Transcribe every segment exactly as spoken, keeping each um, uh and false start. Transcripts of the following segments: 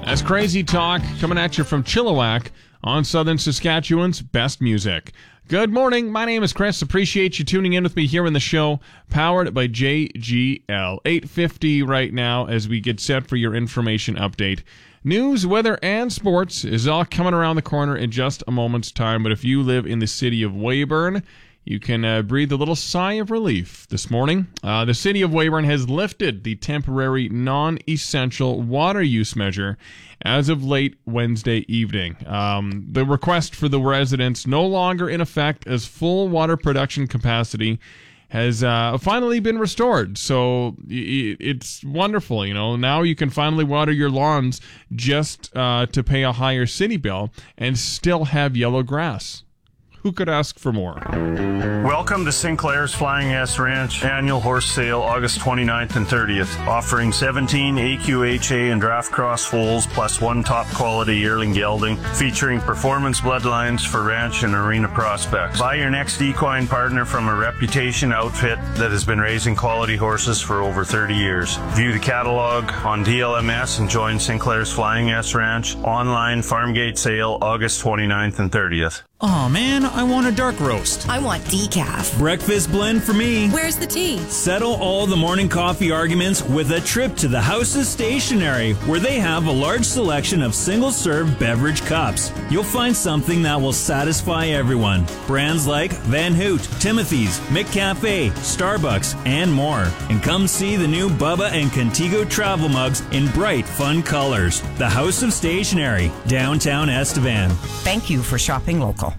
That's Crazy Talk coming at you from Chilliwack on Southern Saskatchewan's best music. Good morning. My name is Chris. Appreciate you tuning in with me here in the show, powered by J G L. eight fifty right now as we get set for your information update. News, weather, and sports is all coming around the corner in just a moment's time. But if you live in the city of Weyburn, you can uh, breathe a little sigh of relief this morning. Uh, the city of Weyburn has lifted the temporary non-essential water use measure as of late Wednesday evening. Um, the request for the residents no longer in effect as full water production capacity has uh, finally been restored. So it's wonderful, you know. Now you can finally water your lawns just uh, to pay a higher city bill and still have yellow grass. Who could ask for more? Welcome to Sinclair's Flying S Ranch annual horse sale August twenty-ninth and thirtieth, offering seventeen A Q H A and draft cross foals plus one top quality yearling gelding, featuring performance bloodlines for ranch and arena prospects. Buy your next equine partner from a reputation outfit that has been raising quality horses for over thirty years. View the catalog on D L M S and join Sinclair's Flying S Ranch online farm gate sale August twenty-ninth and thirtieth. Aw, man, I want a dark roast. I want decaf. Breakfast blend for me. Where's the tea? Settle all the morning coffee arguments with a trip to the House of Stationery, where they have a large selection of single-serve beverage cups. You'll find something that will satisfy everyone. Brands like Van Hoot, Timothy's, McCafe, Starbucks, and more. And come see the new Bubba and Contigo travel mugs in bright, fun colors. The House of Stationery, downtown Estevan. Thank you for shopping local.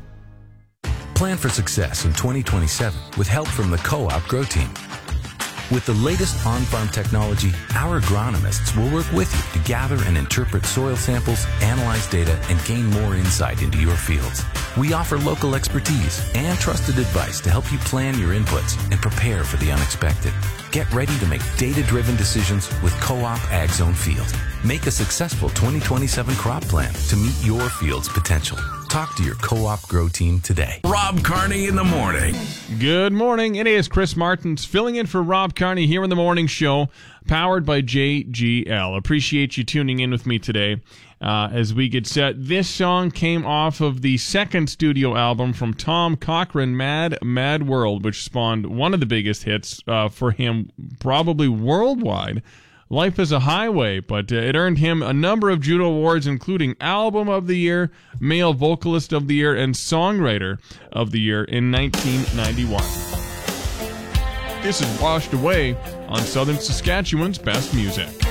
Plan for success in twenty twenty-seven with help from the Co-op Grow Team. With the latest on-farm technology, our agronomists will work with you to gather and interpret soil samples, analyze data, and gain more insight into your fields. We offer local expertise and trusted advice to help you plan your inputs and prepare for the unexpected. Get ready to make data-driven decisions with Co-op AgZone Field. Make a successful twenty twenty-seven crop plan to meet your field's potential. Talk to your Co-op Grow Team today. Rob Carney in the morning. Good morning. It is Chris Martins filling in for Rob Carney here in the morning show, powered by J G L. Appreciate you tuning in with me today uh, as we get set. This song came off of the second studio album from Tom Cochrane, Mad, Mad World, which spawned one of the biggest hits uh, for him, probably worldwide. Life is a Highway, but uh, it earned him a number of Juno Awards, including Album of the Year, Male Vocalist of the Year, and Songwriter of the Year in nineteen ninety-one. This is Washed Away on Southern Saskatchewan's best music.